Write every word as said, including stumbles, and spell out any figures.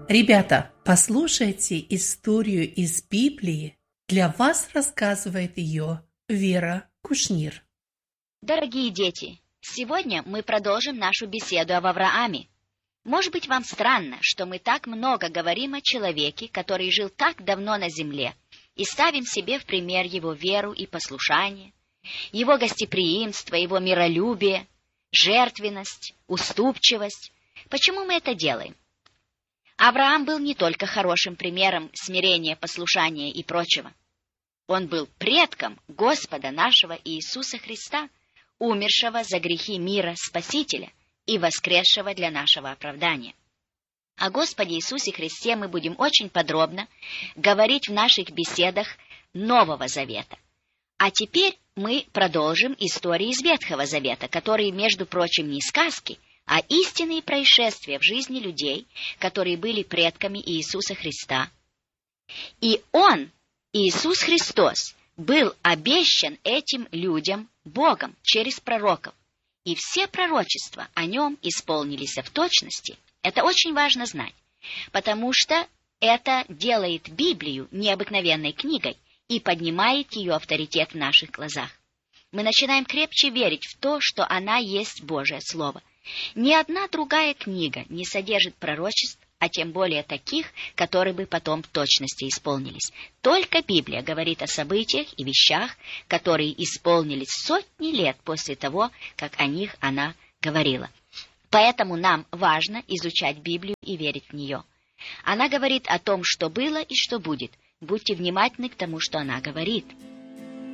Ребята, послушайте историю из Библии. Для вас рассказывает ее Вера Кушнир. Дорогие дети, сегодня мы продолжим нашу беседу об Аврааме. Может быть, вам странно, что мы так много говорим о человеке, который жил так давно на земле, и ставим себе в пример его веру и послушание, его гостеприимство, его миролюбие, жертвенность, уступчивость. Почему мы это делаем? Авраам был не только хорошим примером смирения, послушания и прочего. Он был предком Господа нашего Иисуса Христа, умершего за грехи мира Спасителя и воскресшего для нашего оправдания. О Господе Иисусе Христе мы будем очень подробно говорить в наших беседах Нового Завета. А теперь мы продолжим истории из Ветхого Завета, которые, между прочим, не сказки, а истинные происшествия в жизни людей, которые были предками Иисуса Христа. И Он, Иисус Христос, был обещан этим людям Богом через пророков, и все пророчества о Нем исполнились в точности. Это очень важно знать, потому что это делает Библию необыкновенной книгой и поднимает ее авторитет в наших глазах. Мы начинаем крепче верить в то, что она есть Божие Слово. Ни одна другая книга не содержит пророчеств, а тем более таких, которые бы потом в точности исполнились. Только Библия говорит о событиях и вещах, которые исполнились сотни лет после того, как о них она говорила. Поэтому нам важно изучать Библию и верить в нее. Она говорит о том, что было и что будет. Будьте внимательны к тому, что она говорит.